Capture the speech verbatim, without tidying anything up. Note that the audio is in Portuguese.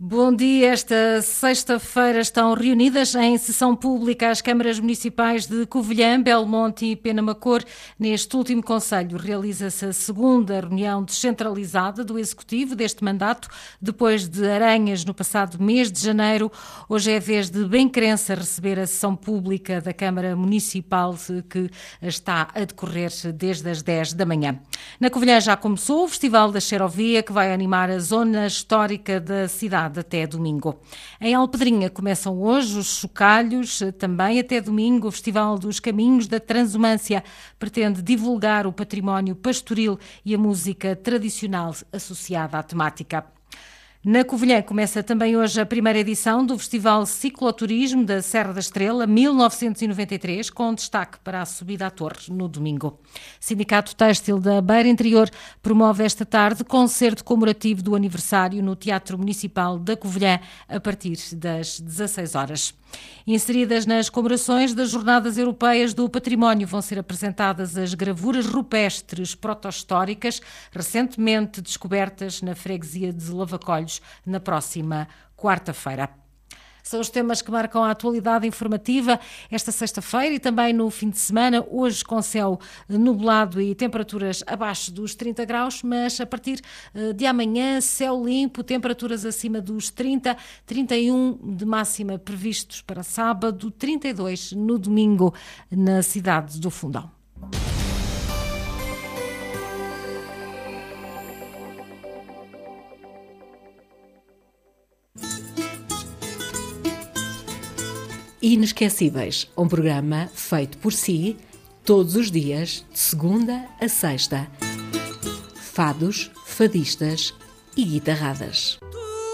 Bom dia. Esta sexta-feira estão reunidas em sessão pública as câmaras municipais de Covilhã, Belmonte e Penamacor. Neste último concelho realiza-se a segunda reunião descentralizada do Executivo deste mandato, depois de Aranhas no passado mês de janeiro. Hoje é a vez de Bencrença receber a sessão pública da Câmara Municipal que está a decorrer desde as dez da manhã. Na Covilhã já começou o Festival da Xerovia, que vai animar a zona histórica da cidade até domingo. Em Alpedrinha começam hoje os chocalhos, também até domingo o Festival dos Caminhos da Transumância pretende divulgar o património pastoril e a música tradicional associada à temática. Na Covilhã começa também hoje a primeira edição do Festival Cicloturismo da Serra da Estrela, mil novecentos e noventa e três, com destaque para a subida à Torre no domingo. Sindicato Têxtil da Beira Interior promove esta tarde concerto comemorativo do aniversário no Teatro Municipal da Covilhã a partir das dezasseis horas. Inseridas nas comemorações das Jornadas Europeias do Património vão ser apresentadas as gravuras rupestres proto-históricas recentemente descobertas na freguesia de Lavacolhos na próxima quarta-feira. São os temas que marcam a atualidade informativa esta sexta-feira e também no fim de semana, hoje com céu nublado e temperaturas abaixo dos trinta graus, mas a partir de amanhã, céu limpo, temperaturas acima dos trinta, trinta e um de máxima previstos para sábado, trinta e dois no domingo na cidade do Fundão. Inesquecíveis, um programa feito por si, todos os dias, de segunda a sexta. Fados, fadistas e guitarradas.